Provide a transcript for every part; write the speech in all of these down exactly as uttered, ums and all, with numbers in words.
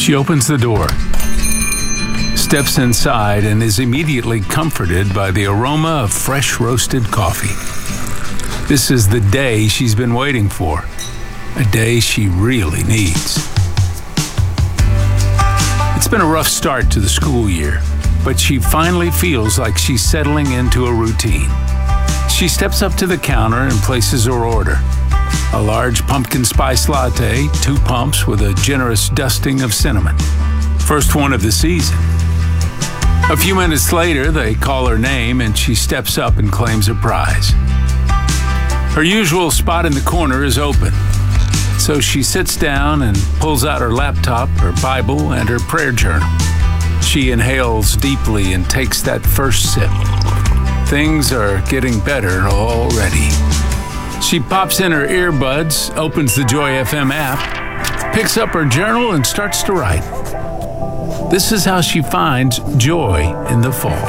She opens the door, steps inside, and is immediately comforted by the aroma of fresh roasted coffee. This is the day she's been waiting for, a day she really needs. It's been a rough start to the school year, but she finally feels like she's settling into a routine. She steps up to the counter and places her order. A large pumpkin spice latte, two pumps with a generous dusting of cinnamon. First one of the season. A few minutes later, they call her name and she steps up and claims her prize. Her usual spot in the corner is open, so she sits down and pulls out her laptop, her Bible, and her prayer journal. She inhales deeply and takes that first sip. Things are getting better already. She pops in her earbuds, opens the Joy F M app, picks up her journal, and starts to write. This is how she finds joy in the fall.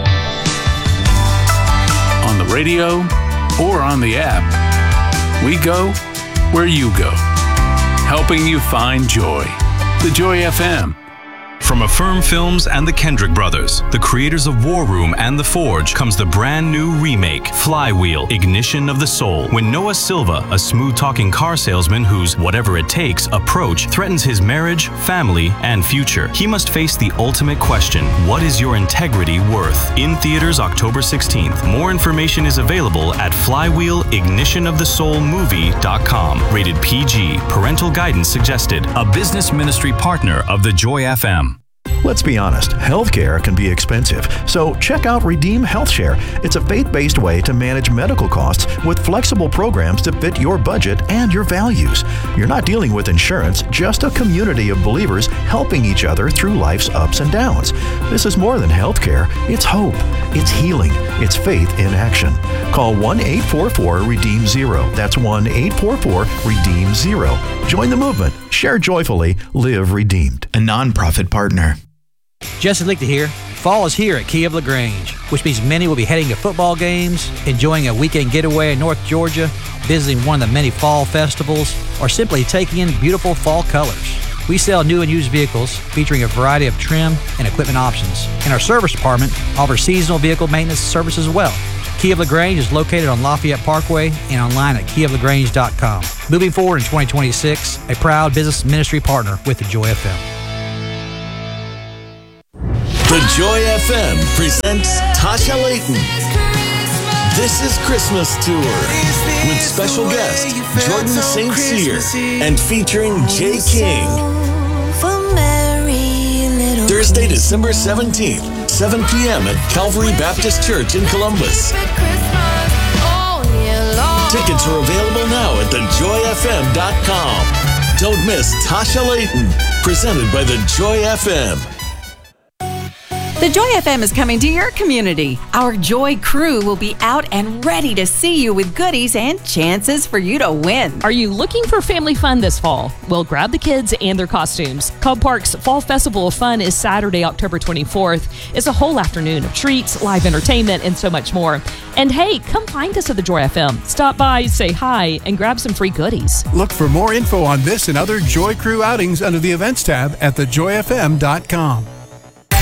On the radio or on the app, we go where you go, helping you find joy. The Joy F M. From Affirm Films and the Kendrick Brothers, the creators of War Room and The Forge, comes the brand new remake, Flywheel, Ignition of the Soul. When Noah Silva, a smooth-talking car salesman whose whatever it takes approach threatens his marriage, family, and future, he must face the ultimate question: what is your integrity worth? In theaters October sixteenth. More information is available at flywheel ignition of the soul movie dot com. Rated P G. Parental guidance suggested. A business ministry partner of the Joy F M. Let's be honest, healthcare can be expensive, so check out Redeem Health Share. It's a faith-based way to manage medical costs with flexible programs to fit your budget and your values. You're not dealing with insurance, just a community of believers helping each other through life's ups and downs. This is more than healthcare. It's hope. It's healing. It's faith in action. Call one eight four four redeem zero. That's one eight four four redeem zero. Join the movement. Share joyfully. Live redeemed. A nonprofit partner. Jesse Lichter here. Fall is here at Key of LaGrange, which means many will be heading to football games, enjoying a weekend getaway in North Georgia, visiting one of the many fall festivals, or simply taking in beautiful fall colors. We sell new and used vehicles featuring a variety of trim and equipment options, and our service department offers seasonal vehicle maintenance services as well. Key of LaGrange is located on Lafayette Parkway and online at key of lagrange dot com. Moving forward in twenty twenty-six, a proud business ministry partner with the Joy F M. The Joy F M presents Tasha Layton. This is Christmas Tour with special guest Jordan Saint Cyr and featuring Jay King. Thursday, December seventeenth, seven p.m. at Calvary Baptist Church in Columbus. Tickets are available now at the joy f m dot com. Don't miss Tasha Layton, presented by the Joy F M. The Joy F M is coming to your community. Our Joy crew will be out and ready to see you with goodies and chances for you to win. Are you looking for family fun this fall? Well, grab the kids and their costumes. Cub Park's Fall Festival of Fun is Saturday, October twenty-fourth. It's a whole afternoon of treats, live entertainment, and so much more. And hey, come find us at the Joy F M. Stop by, say hi, and grab some free goodies. Look for more info on this and other Joy Crew outings under the Events tab at the joy f m dot com.